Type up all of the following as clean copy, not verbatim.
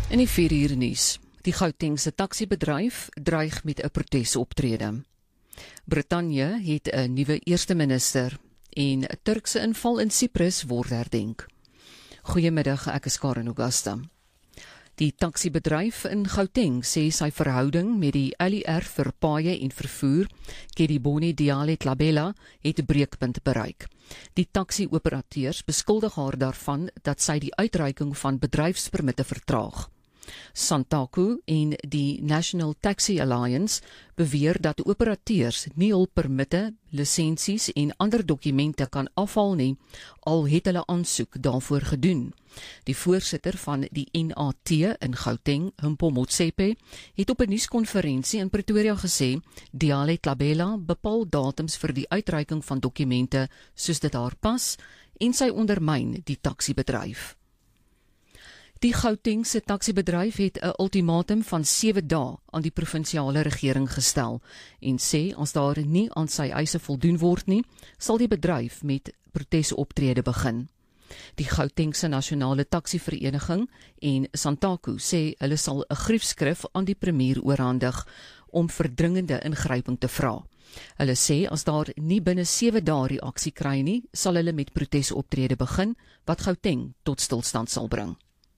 In die 4 uur nuus. Die Gautengse taksiebedryf dreig met 'n protesoptrede. Brittanje het 'n nuwe eerste minister en 'n Turkse inval in Siprus word herdenk. Goeiemiddag, ek is Karen Augusta. Die taksiebedryf in Gauteng sê sy verhouding met die LER vir paaie en vervoer, Kedibone Diale Tlabella, het 'n breekpunt bereik. Die taksi-operateurs beskuldig haar daarvan dat sy die uitreiking van bedryfspermitte vertraag. Santaku en die National Taxi Alliance beweer dat operateurs nie hul permitte, lisensies en ander dokumente kan afhaal nie, al het hulle aansoek daarvoor gedoen. Die voorsitter van die NAT in Gauteng, Humpo Motsepe, het op 'n nuuskonferensie in Pretoria gesê, Diale Tlabella bepaal datums vir die uitreiking van dokumente soos dit haar pas en sy ondermyn die taksiebedryf. Die Gautengse taksiebedryf het 'n ultimatum van 7 dae aan die provinsiale regering gestel en sê as daar nie aan sy eise voldoen word nie, sal die bedryf met protesoptrede begin. Die Gautengse Nasionale Taksivereniging en Santaku sê hulle sal 'n griefskrif aan die premier oorhandig om verdringende ingryping te vra. Hulle sê as daar nie binne 7 dae reaksie kry nie, sal hulle met protesoptrede begin wat Gauteng tot stilstand sal bring.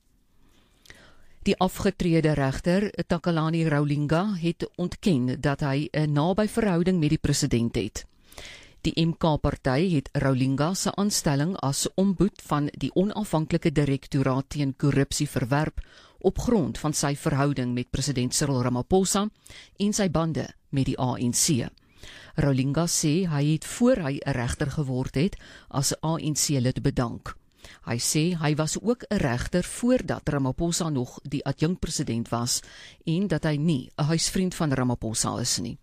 Die afgetrede regter, Takalani Raulinga, het ontken dat hy 'n naby verhouding met die president het. Die MK-party het Raulinga se aanstelling as omboed van die onafhanklike direktoraat teen korrupsie verwerp op grond van sy verhouding met president Cyril Ramaphosa en sy bande met die ANC. Raulinga sê hy het voor hy 'n regter geword het as ANC-lid bedank. Hy sê hy was ook 'n regter voordat Ramaphosa nog die adjunkpresident was en dat hy nie 'n huisvriend van Ramaphosa is nie.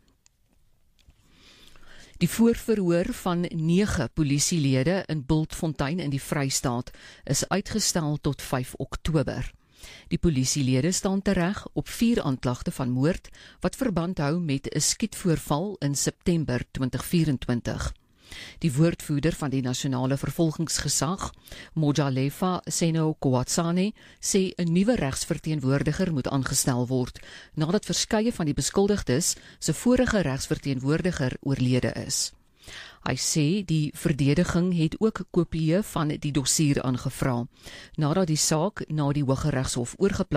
Die voorverhoor van 9 polisielede in Bultfontein in die Vrystaat is uitgestel tot 5 Oktober. Die polisielede staan tereg op 4 aanklagte van moord wat verband hou met 'n skietvoorval in September 2024. Die woordvoerder van die nasionale vervolgingsgesag, Mojalefa Seno Kowatsane, sê 'n nuwe regsverteenwoordiger moet aangestel word, nadat verskeie van die beskuldigdes se vorige regsverteenwoordiger oorlede is. Hy sê die verdediging het ook kopieë van die dossier aangevra, nadat die saak na die Hooggeregshof oorgeplaas